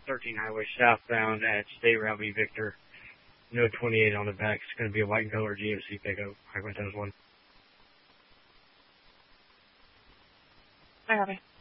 13 highway southbound at State Route V Victor. No 28 on the back. It's going to be a white and color GMC pickup. Highway 1. I copy.